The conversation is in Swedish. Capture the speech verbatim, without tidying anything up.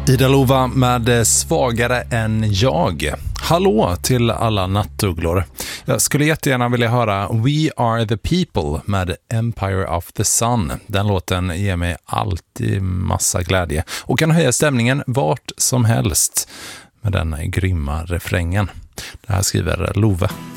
Ida Lova med Svagare än jag. Hallå till alla nattugglor. Jag skulle jättegärna vilja höra We Are The People med Empire of the Sun. Den låten ger mig alltid massa glädje och kan höja stämningen vart som helst med den grymma refrängen. Det här skriver Love.